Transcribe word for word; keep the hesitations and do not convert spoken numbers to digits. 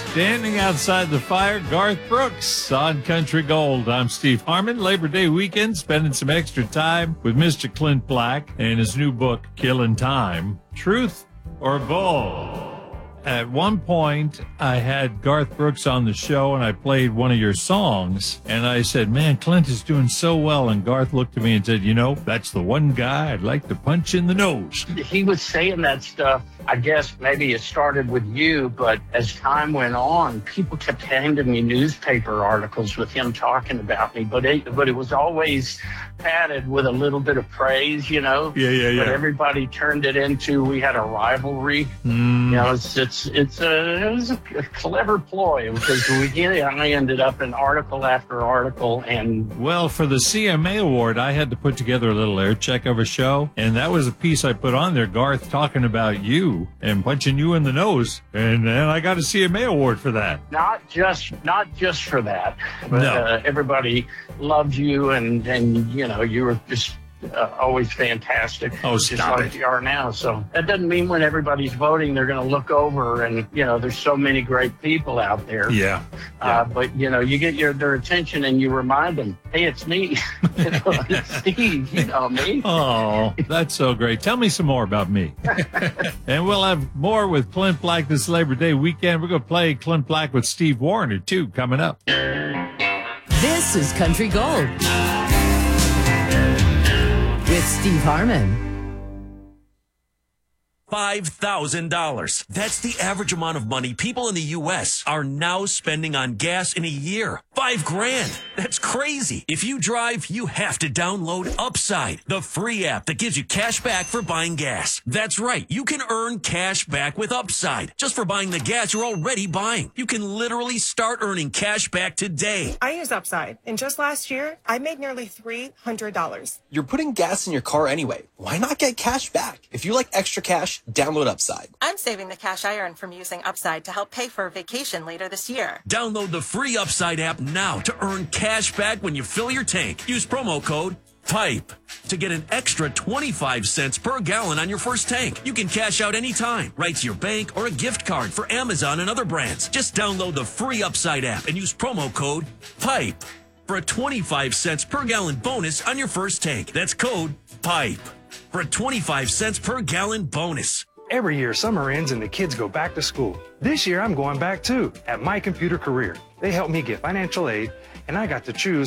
Standing outside the fire, Garth Brooks on Country Gold. I'm Steve Harmon. Labor Day weekend, spending some extra time with Mister Clint Black and his new book, Killing Time, Truth or Bull. At one point, I had Garth Brooks on the show, and I played one of your songs, and I said, man, Clint is doing so well, and Garth looked at me and said, you know, that's the one guy I'd like to punch in the nose. He was saying that stuff. I guess maybe it started with you, but as time went on, people kept handing me newspaper articles with him talking about me, but it, but it was always padded with a little bit of praise, you know? Yeah, yeah, yeah. But everybody turned it into, we had a rivalry. Mm. You know, it's it's it's a, it was a clever ploy because we I ended up in article after article. And well, for the C M A Award, I had to put together a little air check of a show, and that was a piece I put on there, Garth talking about you and punching you in the nose, and then I got a C M A Award for that. Not just not just for that, but no. uh, everybody loved you, and and you know you were just uh, always fantastic. Oh, just stop like it. you are now. So that doesn't mean when everybody's voting they're going to look over, and you know there's so many great people out there. Yeah. Uh, yeah. But you know you get your their attention and you remind them, hey, it's me. You know, it's Steve. You know me. Oh, that's so great. Tell me some more about me. And we'll have more with Clint Black this Labor Day weekend. We're going to play Clint Black with Steve Wariner, too, coming up. This is Country Gold with Steve Harmon. five thousand dollars. That's the average amount of money people in the U S are now spending on gas in a year. Five grand. That's crazy. If you drive, you have to download Upside, the free app that gives you cash back for buying gas. That's right. You can earn cash back with Upside just for buying the gas you're already buying. You can literally start earning cash back today. I use Upside, and just last year, I made nearly three hundred dollars. You're putting gas in your car anyway. Why not get cash back? If you like extra cash, download Upside. I'm saving the cash I earn from using Upside to help pay for a vacation later this year. Download the free Upside app now to earn cash back when you fill your tank. Use promo code PIPE to get an extra twenty-five cents per gallon on your first tank. You can cash out anytime, right to your bank or a gift card for Amazon and other brands. Just download the free Upside app and use promo code PIPE for a twenty-five cents per gallon bonus on your first tank. That's code PIPE for a twenty-five cents per gallon bonus. Every year, summer ends and the kids go back to school. This year, I'm going back too, at My Computer Career. They helped me get financial aid, and I got to choose